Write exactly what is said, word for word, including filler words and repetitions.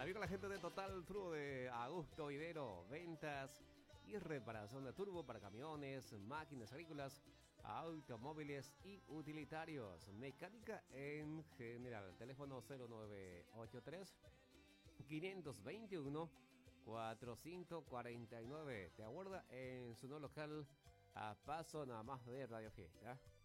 Amigo, la gente de Total Turbo de Augusto Vivero, ventas y reparación de turbo para camiones, máquinas agrícolas, automóviles y utilitarios, mecánica en general. Teléfono cero nueve ocho tres, cinco dos uno, cuatro cinco cuatro nueve. Te aguarda en su nuevo local a paso nada más de Radio Fiesta.